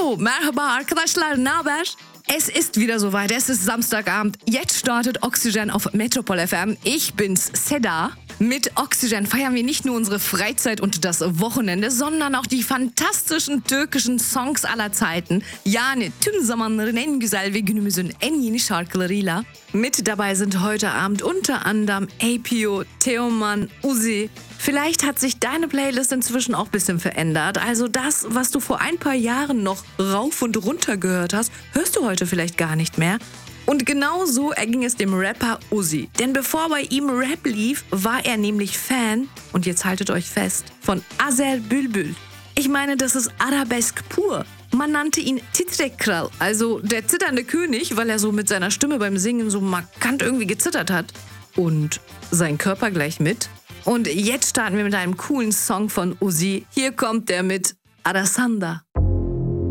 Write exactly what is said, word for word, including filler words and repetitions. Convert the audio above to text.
So, merhaba arkadaşlar, ne haber? Es ist wieder soweit, es ist Samstagabend. Jetzt startet Oxygen auf Metropol F M. Ich bin's, Seda. Mit Oxygen feiern wir nicht nur unsere Freizeit und das Wochenende, sondern auch die fantastischen türkischen Songs aller Zeiten. Yani tüm zamanların en güzel ve günümüzün en yeni şarkılarıyla. Mit dabei sind heute Abend unter anderem A P O, Teoman, Uzi. Vielleicht hat sich deine Playlist inzwischen auch ein bisschen verändert. Also das, was du vor ein paar Jahren noch rauf und runter gehört hast, hörst du heute vielleicht gar nicht mehr. Und genau so erging es dem Rapper Uzi. Denn bevor bei ihm Rap lief, war er nämlich Fan, und jetzt haltet euch fest, von Azer Bülbül. Ich meine, das ist Arabesk pur. Man nannte ihn Titrek Kral, also der zitternde König, weil er so mit seiner Stimme beim Singen so markant irgendwie gezittert hat. Und sein Körper gleich mit. Und jetzt starten wir mit einem coolen Song von Uzi. Hier kommt der mit Arasanda.